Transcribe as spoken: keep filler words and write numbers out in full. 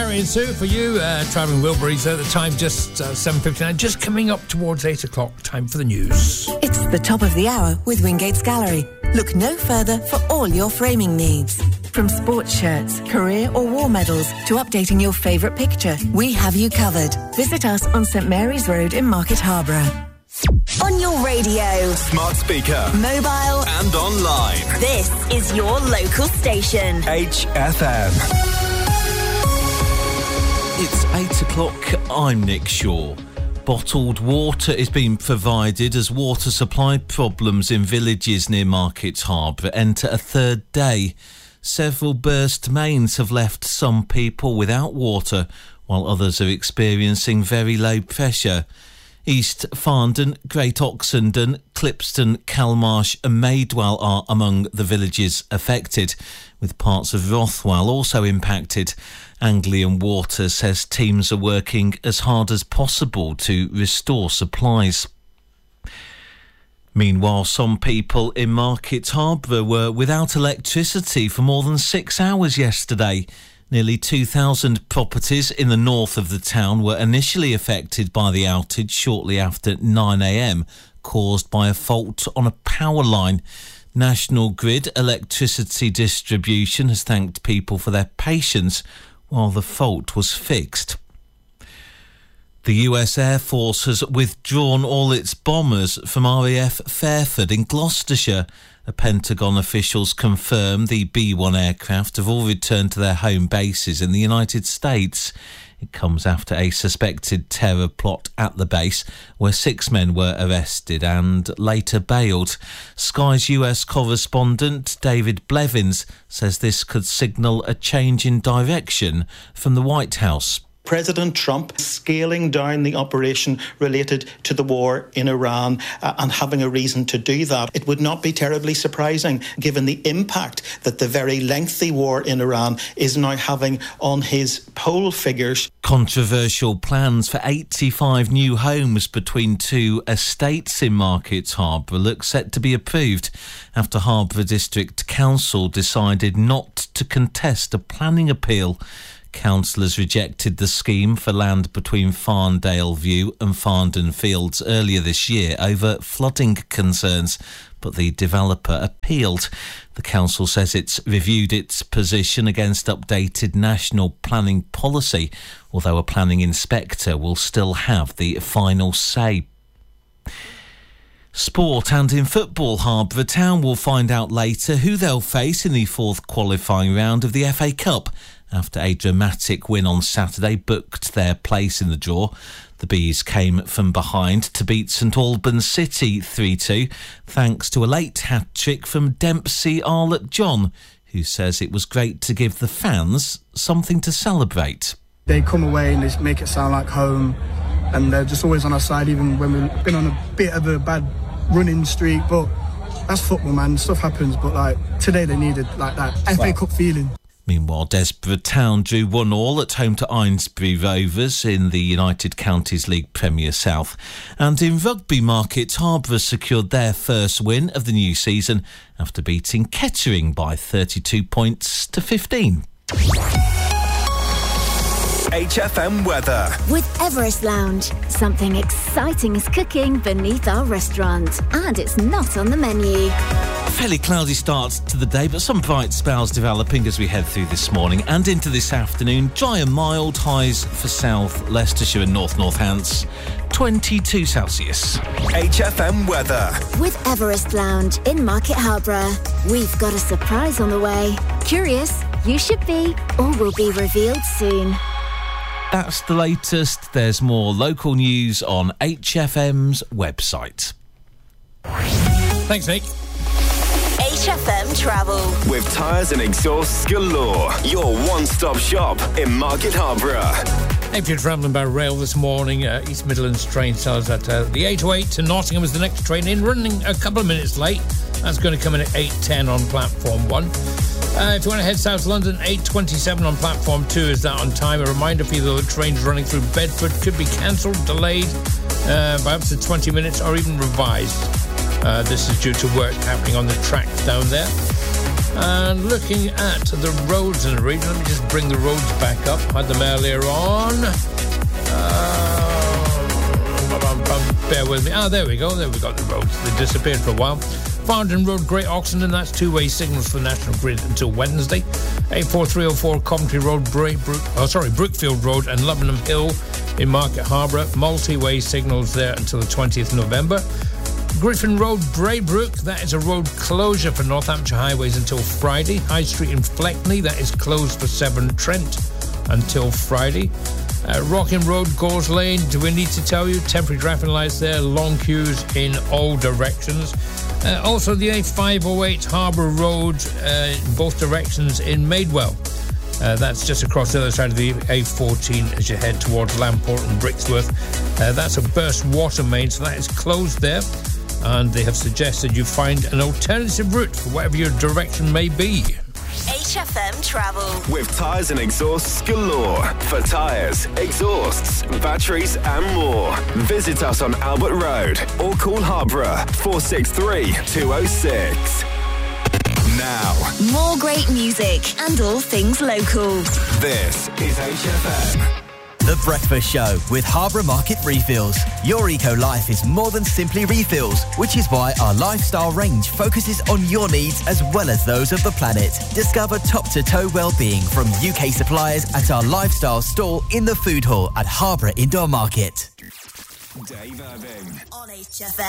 Gary and Sue for you, uh, travelling Wilburys at the time, just uh, seven fifty-nine, just coming up towards eight o'clock, time for the news. It's the top of the hour with Wingate's Gallery. Look no further for all your framing needs. From sports shirts, career or war medals to updating your favourite picture, we have you covered. Visit us on St Mary's Road in Market Harborough. On your radio, smart speaker, mobile and online. This is your local station. H F M. It's eight o'clock. I'm Nick Shaw. Bottled water is being provided as water supply problems in villages near Market Harborough enter a third day. Several burst mains have left some people without water, while others are experiencing very low pressure. East Farndon, Great Oxenden, Clipston, Calmarsh and Maidwell are among the villages affected, with parts of Rothwell also impacted. Anglian Water says teams are working as hard as possible to restore supplies. Meanwhile, some people in Market Harborough were without electricity for more than six hours yesterday. Nearly two thousand properties in the north of the town were initially affected by the outage shortly after nine a m, caused by a fault on a power line. National Grid Electricity Distribution has thanked people for their patience while the fault was fixed. The U S Air Force has withdrawn all its bombers from R A F Fairford in Gloucestershire. The Pentagon officials confirm the B one aircraft have all returned to their home bases in the United States. It comes after a suspected terror plot at the base where six men were arrested and later bailed. Sky's U S correspondent David Blevins says this could signal a change in direction from the White House. President Trump scaling down the operation related to the war in Iran uh, and having a reason to do that. It would not be terribly surprising given the impact that the very lengthy war in Iran is now having on his poll figures. Controversial plans for eighty-five new homes between two estates in Market Harborough look set to be approved after Harborough District Council decided not to contest a planning appeal. Councillors rejected the scheme for land between Farndale View and Farndon Fields earlier this year over flooding concerns, but the developer appealed. The council says it's reviewed its position against updated national planning policy, although a planning inspector will still have the final say. Sport, and in football, Harborough Town will find out later who they'll face in the fourth qualifying round of the F A Cup. After a dramatic win on Saturday booked their place in the draw. The Bees came from behind to beat St Albans City three two, thanks to a late hat-trick from Dempsey Arlott-John, who says it was great to give the fans something to celebrate. They come away and they make it sound like home, and they're just always on our side, even when we've been on a bit of a bad running streak, but that's football, man. Stuff happens, but like today they needed like that F A Cup feeling. Meanwhile, Desborough Town drew one all at home to Eynesbury Rovers in the United Counties League Premier South. And in rugby, Market Harborough secured their first win of the new season after beating Kettering by thirty-two points to fifteen. H F M weather. With Everest Lounge, something exciting is cooking beneath our restaurant, and it's not on the menu. Fairly cloudy start to the day, but some bright spells developing as we head through this morning and into this afternoon. Dry and mild, highs for South Leicestershire and North Northants, twenty-two Celsius. H F M weather. With Everest Lounge in Market Harborough, we've got a surprise on the way. Curious? You should be. All will be revealed soon. That's the latest. There's more local news on H F M's website. Thanks, Nick. H F M Travel. With tyres and exhausts galore. Your one-stop shop in Market Harborough. If you're travelling by rail this morning, uh, East Midlands train tells that uh, the eight oh eight to Nottingham is the next train in, running a couple of minutes late. That's going to come in at eight ten on platform one. Uh, if you want to head South London, eight twenty-seven on platform two is that on time. A reminder for you that the trains running through Bedford could be cancelled, delayed uh, by up to twenty minutes or even revised. Uh, this is due to work happening on the tracks down there. And looking at the roads in the region, let me just bring the roads back up. Had them earlier on. Uh, bear with me. Ah, there we go. There we got the roads. They disappeared for a while. Farndon Road, Great Oxenden, that's two-way signals for National Grid until Wednesday. eight four three oh four Coventry Road, Bray, Brook, oh, sorry, Brookfield Road and Lubenham Hill in Market Harborough. Multi-way signals there until the twentieth of November. Griffin Road, Braybrook, that is a road closure for North Hampshire Highways until Friday. High Street in Fleckney, that is closed for Severn Trent until Friday. Uh, Rockin Road, Gores Lane, do we need to tell you? Temporary traffic lights there, long queues in all directions. Uh, also, the A five oh eight Harbour Road, uh, in both directions in Madewell. Uh, that's just across the other side of the A fourteen as you head towards Lamport and Brixworth. Uh, that's a burst water main, so that is closed there. And they have suggested you find an alternative route for whatever your direction may be. H F M Travel. With tyres and exhausts galore. For tyres, exhausts, batteries and more. Visit us on Albert Road or call Harborough four six three, two oh six. Now, more great music and all things local. This is H F M. The Breakfast Show with Harborough Market Refills. Your eco-life is more than simply refills, which is why our lifestyle range focuses on your needs as well as those of the planet. Discover top-to-toe well-being from U K suppliers at our lifestyle stall in the food hall at Harborough Indoor Market. Dave Irving on H F M.